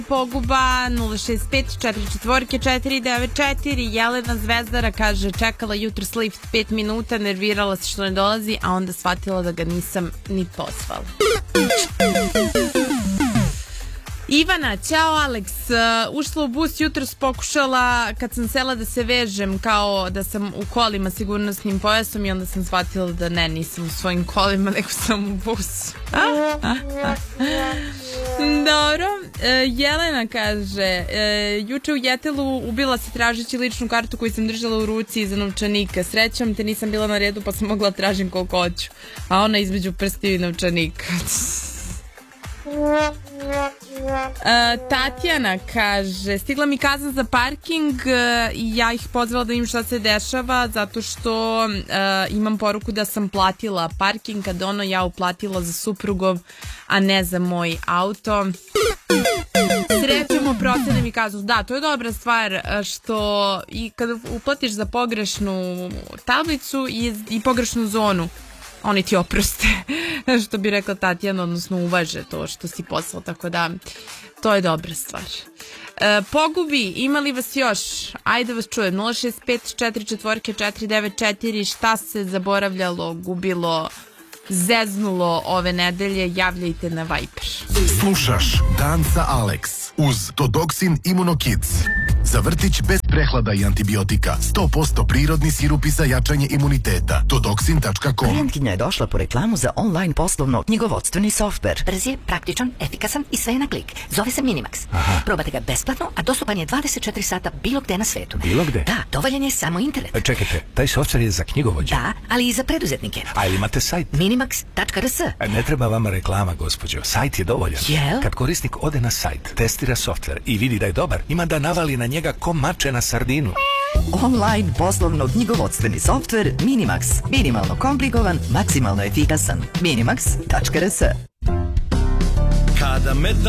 Poguba 065 44 494. Jelena Zvezdara kaže čekala jutros lift 5 minuta, nervirala se što ne dolazi, a onda shvatila da ga nisam ni pozvala. Ivana, ćao Aleks, ušla u bus jutros, pokušala kad sam sela da se vežem kao da sam u kolima sigurnosnim pojasom i onda sam shvatila da nisam u svojim kolima nego sam u busu. Dobro, Jelena kaže juče u Jetelu ubila se tražeći ličnu kartu koju sam držala u ruci iza novčanika. Srećom te nisam bila na redu pa sam mogla tražim koliko hoću, a ona između prstiju i novčanika. Tatjana kaže stigla mi kazna za parking i ja ih pozvala da im šta se dešava zato što imam poruku da sam platila parking kad ono ja uplatila za suprugov a ne za moj auto. Srećom oprostite mi kaznu. Da, to je dobra stvar što i kada uplatiš za pogrešnu tablicu i pogrešnu zonu oni ti oproste, što bi rekla Tatjana, odnosno uvaže to što si poslao, tako da to je dobra stvar. Pogubi, ima li vas još? Ajde vas čujem, 065 44 494, šta se zaboravljalo, gubilo, zeznulo ove nedelje, javljajte na Viber. Slušaš Dan sa Alex uz Todoxin Immunokids. Za vrtić bez prehlada i antibiotika. 100% prirodni sirupi za jačanje imuniteta. Todoxin.com. Klijentkinja je došla po reklamu za online poslovno knjigovodstveni softver. Brz je, praktičan, efikasan i sve je na klik. Zove se Minimax. Probate ga besplatno, a dostupan je 24 sata bilo gde na svetu. Bilo gde? Da, dovoljan je samo internet. Čekajte, taj softver je za knjigovođe? Da, ali i za preduzetnike. A ili imate sajt? Minimax.rs. Ne treba vama reklama, gospođo. Sajt je dovoljan. Jel? Kad korisnik ode na sajt, testira softver i vidi da je dobar, ima da navali na njega ko mače na sardinu. Online poslovno knjigovodstveni softver Minimax. Minimalno komplikovan, maksimalno efikasan. Minimax.rs. Kada me